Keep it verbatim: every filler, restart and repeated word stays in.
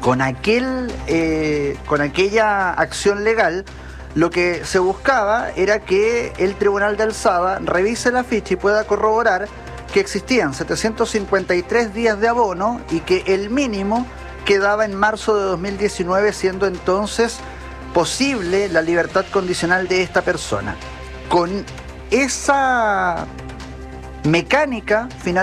Con, aquel, eh, con aquella acción legal, lo que se buscaba era que el Tribunal de Alzada revise la ficha y pueda corroborar que existían setecientos cincuenta y tres días de abono y que el mínimo quedaba en marzo de dos mil diecinueve, siendo entonces posible la libertad condicional de esta persona. Con esa mecánica, finalmente,